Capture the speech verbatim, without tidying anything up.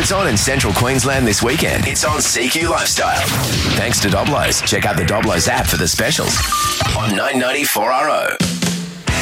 goes on in central Queensland this weekend. It's on C Q Lifestyle. Thanks to Doblos. Check out the Doblos app for the specials on nine ninety-four R O.